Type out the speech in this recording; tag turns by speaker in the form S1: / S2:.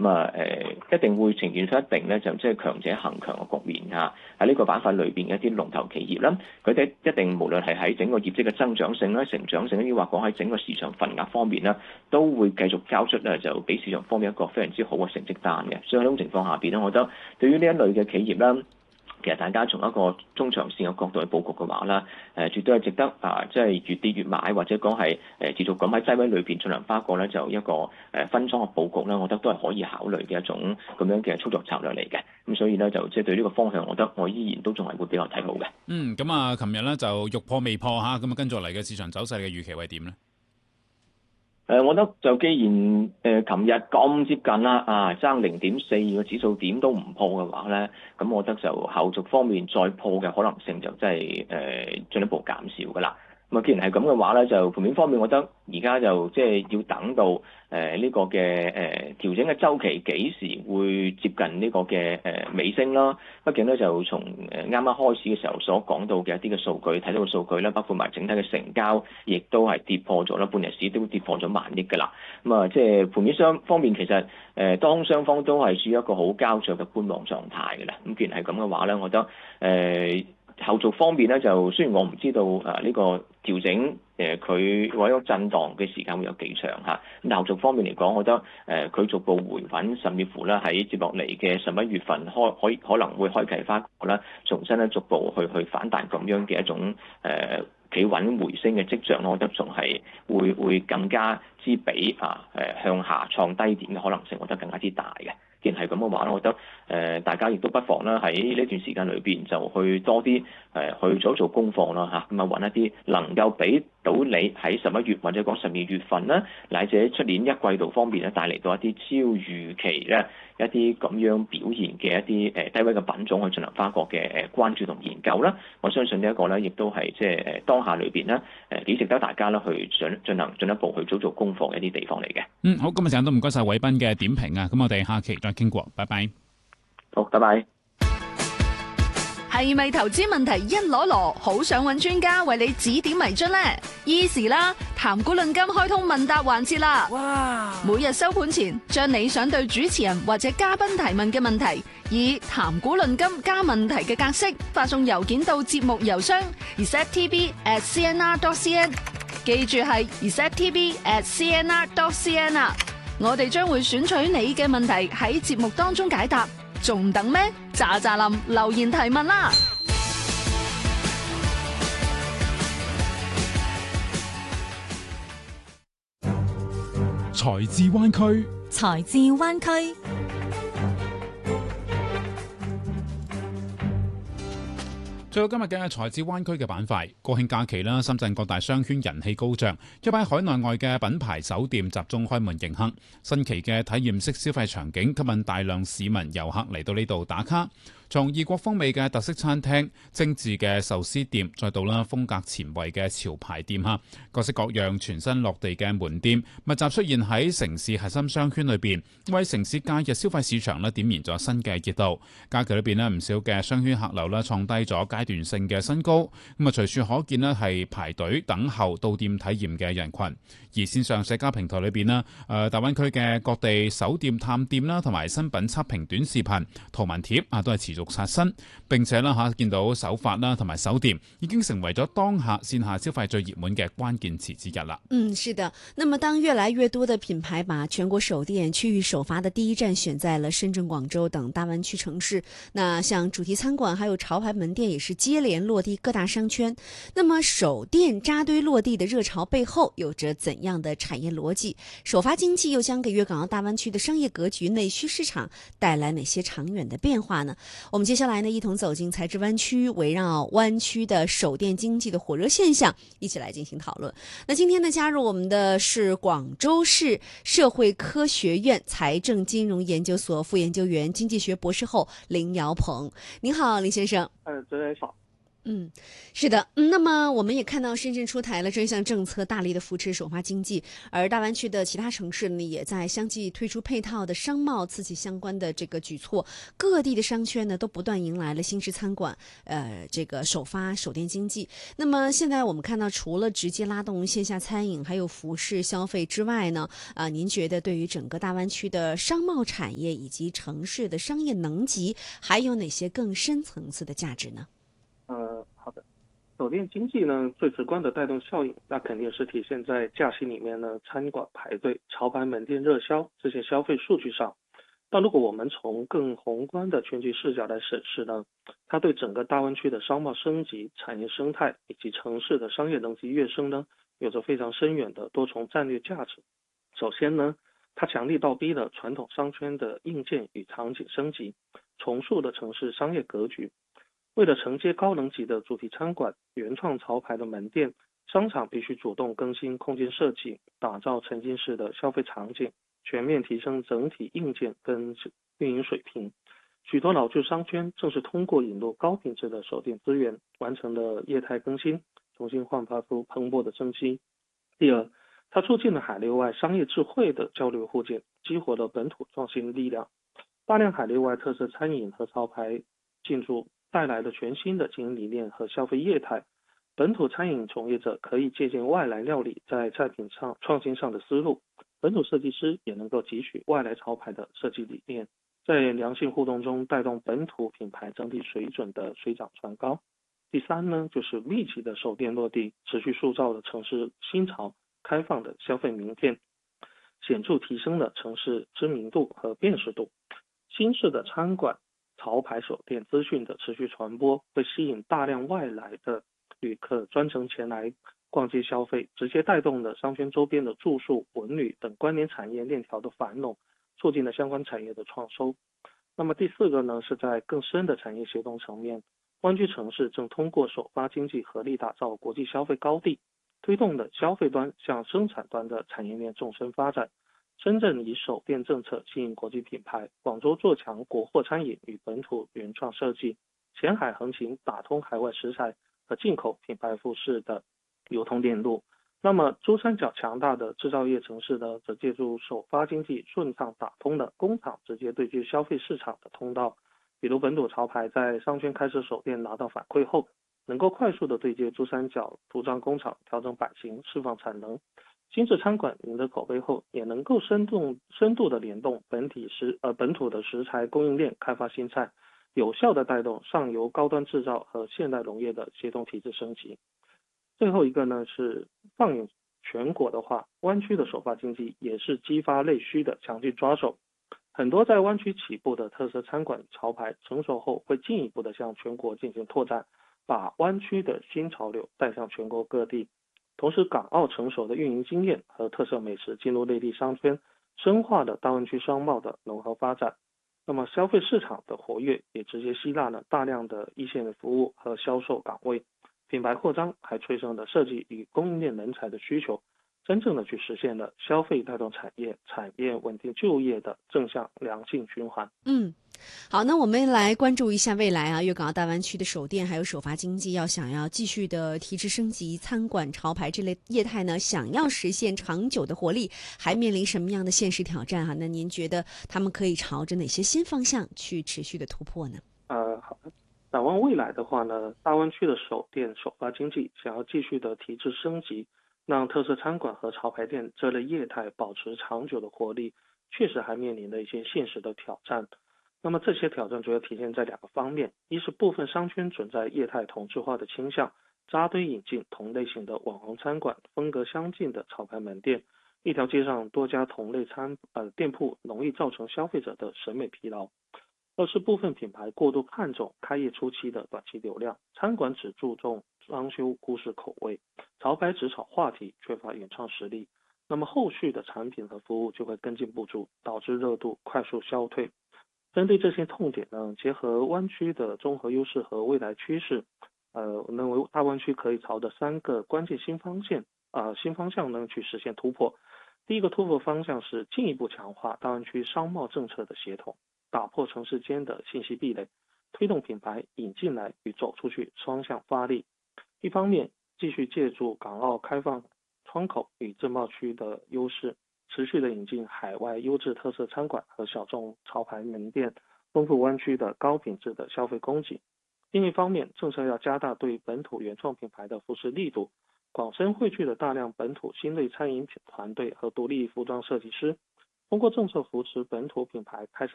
S1: 咁一定會呈現出一定咧就即係強者恒強嘅局面嚇。喺呢個板塊裏邊嘅一啲龍頭企業啦，佢哋一定無論係喺整個業績嘅增長性啦、成長性，抑或講喺整個市場份額方面啦，都會繼續交出咧就俾市場方面一個非常之好嘅成績單嘅。所以喺呢種情況下邊咧，我覺得對於呢一類嘅企業啦，其實大家從一個中長線嘅角度去佈局嘅話啦，絕對係值得即係越跌越買，或者講係持續咁喺低位裏邊進行翻個咧就一個分倉嘅佈局啦，我覺得都係可以考慮嘅一種咁樣嘅操作策略嚟嘅。咁所以咧就即係對呢個方向，我覺得我依然都仲係會比較睇好嘅。
S2: 咁啊，琴日咧就欲破未破嚇，咁啊跟住嚟嘅市場走勢嘅預期係點咧？
S1: 我覺得就既然琴日咁接近啦，爭0.4個指數點都唔破嘅話咧，咁我覺得就後續方面再破嘅可能性就真係進一步減少㗎啦。咁啊，既然係咁嘅話咧，就盤面方面，我覺得而家就即係要等到呢個嘅調整嘅週期幾時會接近呢個嘅尾聲啦。畢竟咧就從啱啱開始嘅時候所講到嘅一啲嘅數據，睇到嘅數據啦，包括埋整體嘅成交，亦都係跌破咗啦，半日市都跌破咗萬億㗎啦。咁啊，即係盤面方面，其實當雙方都係處於一個好膠着嘅觀望狀態㗎啦。咁既然係咁嘅話咧，我覺得後續方面咧，就雖然我唔知道呢個調整佢或者震盪嘅時間會有幾長嚇，咁後續方面嚟講，我覺得佢逐步回穩，甚至乎咧喺接落嚟嘅11月份可能會開啓翻個咧，重新咧逐步去反彈咁樣嘅一種企穩回升嘅跡象，我覺得仲係會更加之比向下創低點嘅可能性，我覺得更加之大嘅。既然係咁嘅話，我覺得大家亦都不妨啦喺呢段時間裏邊就去多啲去做功課啦嚇，咁啊揾一啲能夠俾到你喺11月或者講12月份啦，乃至出年一季度方面咧帶嚟到一啲超預期咧一啲咁樣表現嘅一啲低位嘅品種去進行翻個嘅關注同研究啦。我相信呢一個咧亦都係即係當下裏邊咧幾值得大家咧去進行進一步去做功課嘅一啲地方嚟嘅。
S2: 好，今日時間都唔該晒偉彬嘅點評啊，咁我哋下期再傾過，拜拜。
S1: 好，拜拜。
S3: 係咪投資問題一籮籮，好想揾專家為你指點迷津呢？Easy 啦，談股論金開通問答環節啦！哇！每日收盤前，將你想對主持人或者嘉賓提問嘅問題，以談股論金加問題嘅格式發送郵件到節目郵箱 receptv@cnr.cn， 記住係 receptv@cnr.cn 啊！我哋將會選取你嘅問題喺節目當中解答。仲等咩？喳喳林留言提問啦！
S2: 財智灣區，
S4: 財智灣區。
S2: 最後今日嘅財智灣區嘅板塊，國慶假期啦，深圳各大商圈人氣高漲，一班海內外嘅品牌酒店集中開門迎客，新奇嘅體驗式消費場景吸引大量市民遊客嚟到呢度打卡。從異國風味嘅特色餐廳、精緻嘅壽司店，再到啦風格前衛嘅潮牌店嚇，各式各樣全新落地嘅門店，密集出現喺城市核心商圈裏邊，為城市假日消費市場咧點燃咗新嘅熱度。假期裏邊咧唔少嘅商圈客流咧創低咗階段性嘅新高，咁啊隨處可見咧係排隊等候到店體驗嘅人群。而線上社交平台裏邊咧，大灣區嘅各地首店探店啦，同埋新品測評短視頻、圖文貼都係持續刷新，並且啦見到首發啦同埋首店已經成為咗當下線下消費最熱門嘅關鍵詞之一啦。
S4: 是的。那麼當越來越多的品牌把全國首店區域首發的第一站選在了深圳、廣州等大灣區城市，那像主題餐館還有潮牌門店也是接連落地各大商圈。那麼首店扎堆落地的熱潮背後有着怎樣的產業邏輯？首發經濟又將給粵港澳大灣區的商業格局、內需市場帶來哪些長遠的變化呢？我們接下來呢，一同走進財智灣區，圍繞灣區的首店經濟的火熱現象，一起來進行討論。那今天呢，加入我們的是廣州市社會科學院財政金融研究所副研究員、經濟學博士後林堯鵬。您好，林先生。
S5: 早晨好。
S4: 嗯，是的，那么我们也看到深圳出台了这项政策，大力的扶持首发经济，而大湾区的其他城市呢，也在相继推出配套的商贸刺激相关的这个举措，各地的商圈呢都不断迎来了新式餐馆，这个首发首店经济。那么现在我们看到，除了直接拉动线下餐饮还有服饰消费之外呢，您觉得对于整个大湾区的商贸产业以及城市的商业能级，还有哪些更深层次的价值呢？
S5: 好的。酒店经济呢，最直观的带动效应，那肯定是体现在假期里面呢，餐馆排队、潮牌门店热销这些消费数据上。但如果我们从更宏观的全局视角来审视呢，它对整个大湾区的商贸升级、产业生态以及城市的商业能级跃升呢，有着非常深远的多重战略价值。首先呢，它强力倒逼了传统商圈的硬件与场景升级，重塑了城市商业格局。为了承接高能级的主题餐馆、原创潮牌的门店，商场必须主动更新空间设计，打造沉浸式的消费场景，全面提升整体硬件跟运营水平。许多老旧商圈正是通过引入高品质的手电资源，完成了业态更新，重新焕发出蓬勃的生机。第二，它促进了海内外商业智慧的交流互鉴，激活了本土创新力量。大量海内外特色餐饮和潮牌进驻，带来了全新的经营理念和消费业态。本土餐饮从业者可以借鉴外来料理在菜品上创新上的思路，本土设计师也能够汲取外来潮牌的设计理念，在良性互动中带动本土品牌整体水准的水涨船高。第三呢，就是密集的手店落地，持续塑造了城市新潮开放的消费名片，显著提升了城市知名度和辨识度。新式的餐馆、潮牌手店资讯的持续传播，会吸引大量外来的旅客专程前来逛街消费，直接带动了商圈周边的住宿、文旅等关联产业链条的繁荣，促进了相关产业的创收。那么第四个呢，是在更深的产业协同层面，湾区城市正通过首发经济合力打造国际消费高地，推动了消费端向生产端的产业链纵深发展。深圳以首店政策吸引国际品牌，广州做强国货餐饮与本土原创设计，前海横琴打通海外食材和进口品牌服饰的流通链路。那么珠三角强大的制造业城市呢，则借助首发经济顺畅打通了工厂直接对接消费市场的通道。比如本土潮牌在商圈开设首店拿到反馈后，能够快速的对接珠三角涂装工厂，调整版型，释放产能。新式餐馆赢得口碑后，也能够深度的联动本土的食材供应链，开发新菜，有效的带动上游高端制造和现代农业的协同体制升级。最后一个呢，是放眼全国的话，湾区的首发经济也是激发内需的强劲抓手。很多在湾区起步的特色餐馆潮牌成熟后，会进一步的向全国进行拓展，把湾区的新潮流带向全国各地。同时，港澳成熟的运营经验和特色美食进入内地商圈，深化了大湾区商贸的融合发展。那么消费市场的活跃也直接吸纳了大量的一线的服务和销售岗位，品牌扩张还催生了设计与供应链人才的需求，真正的去实现了消费带动产业、产业稳定就业的正向良性循环。
S4: 好，那我们来关注一下未来粤港澳大湾区的首店还有首发经济想要继续的提质升级，餐馆、潮牌这类业态呢，想要实现长久的活力，还面临什么样的现实挑战那您觉得他们可以朝着哪些新方向去持续的突破呢？
S5: 好的。展望未来的话呢，大湾区的首店首发经济想要继续的提质升级，让特色餐馆和潮牌店这类业态保持长久的活力，确实还面临了一些现实的挑战。那么这些挑战主要体现在两个方面，一是部分商圈存在业态同质化的倾向，扎堆引进同类型的网红餐馆，风格相近的潮牌门店，一条街上多家同类店铺容易造成消费者的审美疲劳。二是部分品牌过度看重开业初期的短期流量，餐馆只注重装修忽视口味，潮牌只炒话题缺乏原创实力，那么后续的产品和服务就会跟进不足，导致热度快速消退。针对这些痛点呢，结合湾区的综合优势和未来趋势，我认为大湾区可以朝着3个关键新方向呢去实现突破。第一个突破方向是进一步强化大湾区商贸政策的协同，打破城市间的信息壁垒， 推动品牌引进来与走出去双向发力。一方面继续借助港澳开放窗口与自贸区的优势，持续的引进海外优质特色餐馆和小众潮牌门店，丰富湾区的高品质的消费供给。另一方面，政策要加大对本土原创品牌的扶持力度，广深汇聚了大量本土新锐餐饮团队和独立服装设计师，通过政策扶持本土品牌开始